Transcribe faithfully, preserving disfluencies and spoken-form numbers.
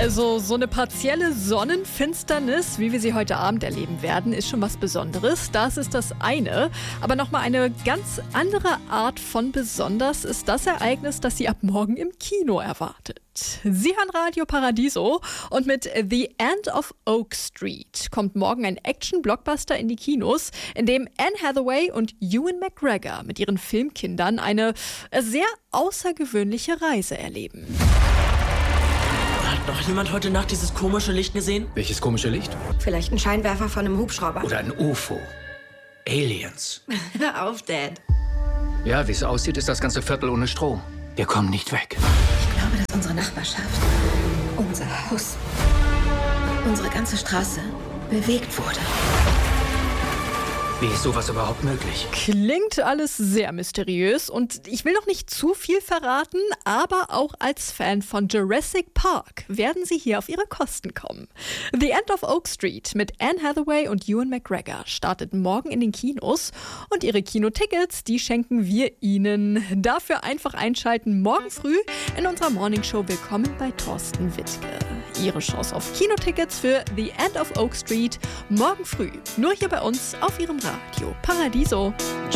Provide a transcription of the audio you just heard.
Also so eine partielle Sonnenfinsternis, wie wir sie heute Abend erleben werden, ist schon was Besonderes. Das ist das eine. Aber nochmal eine ganz andere Art von besonders ist das Ereignis, das Sie ab morgen im Kino erwartet. Sie hören Radio Paradiso und mit The End of Oak Street kommt morgen ein Action-Blockbuster in die Kinos, in dem Anne Hathaway und Ewan McGregor mit ihren Filmkindern eine sehr außergewöhnliche Reise erleben. Hat noch jemand heute Nacht dieses komische Licht gesehen? Welches komische Licht? Vielleicht ein Scheinwerfer von einem Hubschrauber. Oder ein U F O. Aliens. Hör auf, Dad. Ja, wie es aussieht, ist das ganze Viertel ohne Strom. Wir kommen nicht weg. Ich glaube, dass unsere Nachbarschaft, unser Haus, unsere ganze Straße bewegt wurde. Wie ist sowas überhaupt möglich? Klingt alles sehr mysteriös und ich will noch nicht zu viel verraten, aber auch als Fan von Jurassic Park werden Sie hier auf Ihre Kosten kommen. The End of Oak Street mit Anne Hathaway und Ewan McGregor startet morgen in den Kinos und Ihre Kinotickets, die schenken wir Ihnen. Dafür einfach einschalten morgen früh in unserer Morningshow Willkommen bei Thorsten Wittke. Ihre Chance auf Kinotickets für The End of Oak Street morgen früh. Nur hier bei uns auf Ihrem Radio Paradiso.